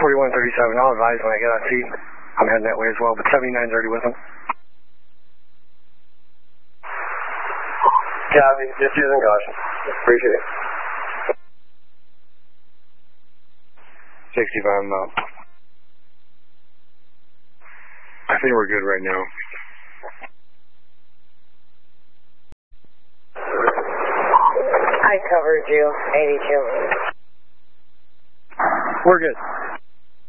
4137, I'll advise when I get on seat. I'm heading that way as well, but 7930 with them. Copy, just using caution. Appreciate it. 65 miles. I think we're good right now. I covered you, 82. We're good.